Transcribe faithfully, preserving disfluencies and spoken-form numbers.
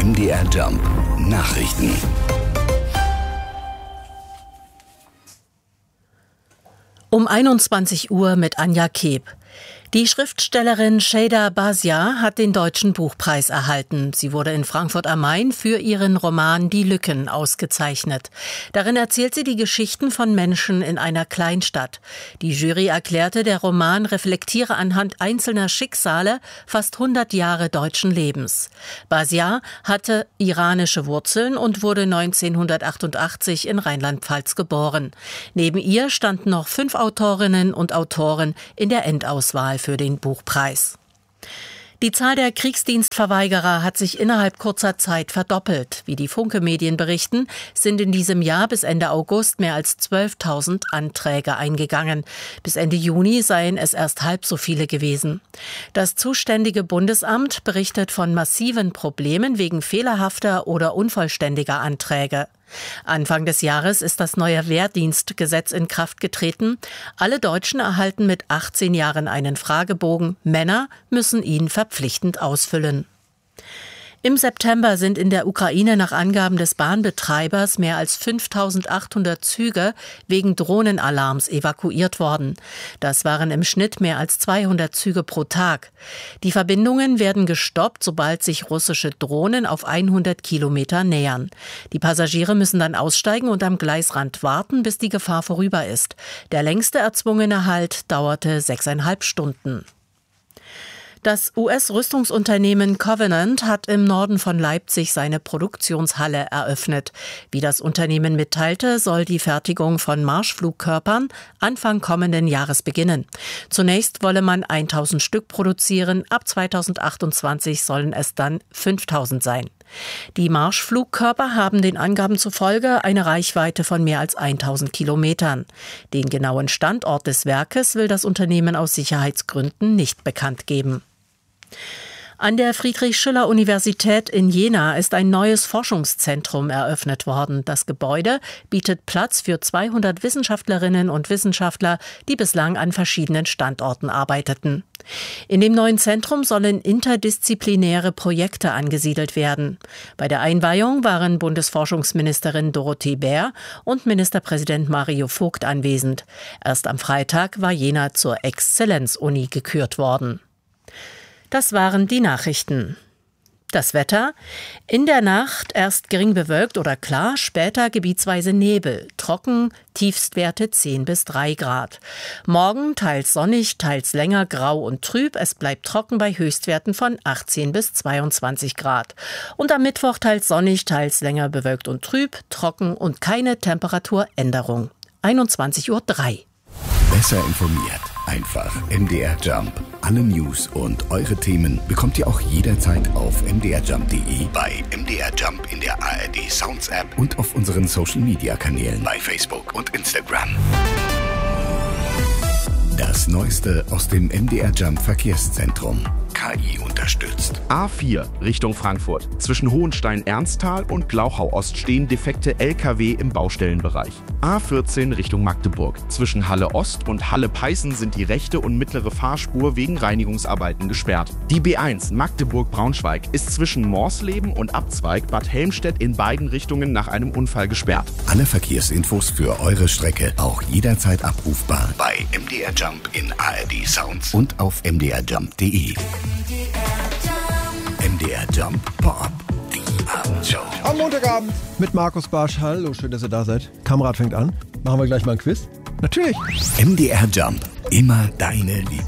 M D R Jump Nachrichten. Um einundzwanzig Uhr mit Anja Keb. Die Schriftstellerin Şeyda Bazia hat den Deutschen Buchpreis erhalten. Sie wurde in Frankfurt am Main für ihren Roman Die Lücken ausgezeichnet. Darin erzählt sie die Geschichten von Menschen in einer Kleinstadt. Die Jury erklärte, der Roman reflektiere anhand einzelner Schicksale fast hundert Jahre deutschen Lebens. Bazia hatte iranische Wurzeln und wurde neunzehnhundertachtundachtzig in Rheinland-Pfalz geboren. Neben ihr standen noch fünf Autorinnen und Autoren in der Endauswahl für den Buchpreis. Die Zahl der Kriegsdienstverweigerer hat sich innerhalb kurzer Zeit verdoppelt. Wie die Funke-Medien berichten, sind in diesem Jahr bis Ende August mehr als zwölftausend Anträge eingegangen. Bis Ende Juni seien es erst halb so viele gewesen. Das zuständige Bundesamt berichtet von massiven Problemen wegen fehlerhafter oder unvollständiger Anträge. Anfang des Jahres ist das neue Wehrdienstgesetz in Kraft getreten. Alle Deutschen erhalten mit achtzehn Jahren einen Fragebogen. Männer müssen ihn verpflichtend ausfüllen. Im September sind in der Ukraine nach Angaben des Bahnbetreibers mehr als fünftausendachthundert Züge wegen Drohnenalarms evakuiert worden. Das waren im Schnitt mehr als zweihundert Züge pro Tag. Die Verbindungen werden gestoppt, sobald sich russische Drohnen auf hundert Kilometer nähern. Die Passagiere müssen dann aussteigen und am Gleisrand warten, bis die Gefahr vorüber ist. Der längste erzwungene Halt dauerte sechseinhalb Stunden. Das U S-Rüstungsunternehmen Covenant hat im Norden von Leipzig seine Produktionshalle eröffnet. Wie das Unternehmen mitteilte, soll die Fertigung von Marschflugkörpern Anfang kommenden Jahres beginnen. Zunächst wolle man tausend Stück produzieren, ab zweitausendachtundzwanzig sollen es dann fünftausend sein. Die Marschflugkörper haben den Angaben zufolge eine Reichweite von mehr als tausend Kilometern. Den genauen Standort des Werkes will das Unternehmen aus Sicherheitsgründen nicht bekannt geben. An der Friedrich-Schiller-Universität in Jena ist ein neues Forschungszentrum eröffnet worden. Das Gebäude bietet Platz für zweihundert Wissenschaftlerinnen und Wissenschaftler, die bislang an verschiedenen Standorten arbeiteten. In dem neuen Zentrum sollen interdisziplinäre Projekte angesiedelt werden. Bei der Einweihung waren Bundesforschungsministerin Dorothee Bär und Ministerpräsident Mario Vogt anwesend. Erst am Freitag war Jena zur Exzellenzuni gekürt worden. Das waren die Nachrichten. Das Wetter: In der Nacht erst gering bewölkt oder klar, später gebietsweise Nebel, trocken, Tiefstwerte zehn bis drei Grad. Morgen teils sonnig, teils länger grau und trüb, es bleibt trocken bei Höchstwerten von achtzehn bis zweiundzwanzig Grad. Und am Mittwoch teils sonnig, teils länger bewölkt und trüb, trocken und keine Temperaturänderung. einundzwanzig Uhr drei. Besser informiert. Einfach M D R Jump. Alle News und eure Themen bekommt ihr auch jederzeit auf m d r jump punkt d e, bei M D R Jump in der A R D Sounds App und auf unseren Social Media Kanälen bei Facebook und Instagram. Das Neueste aus dem M D R Jump Verkehrszentrum. K I unterstützt. A vier Richtung Frankfurt. Zwischen Hohenstein-Ernsthal und Glauchau-Ost stehen defekte L K W im Baustellenbereich. A vierzehn Richtung Magdeburg. Zwischen Halle-Ost und Halle-Peißen sind die rechte und mittlere Fahrspur wegen Reinigungsarbeiten gesperrt. Die B eins Magdeburg-Braunschweig ist zwischen Morsleben und Abzweig Bad Helmstedt in beiden Richtungen nach einem Unfall gesperrt. Alle Verkehrsinfos für eure Strecke auch jederzeit abrufbar bei M D R Jump in A R D Sounds und auf m d r jump punkt d e. M D R Jump Pop, die Abendshow. Am Montagabend mit Markus Barsch. Hallo, schön, dass ihr da seid. Kamerad fängt an. Machen wir gleich mal ein Quiz? Natürlich. M D R Jump, immer deine Lieblings.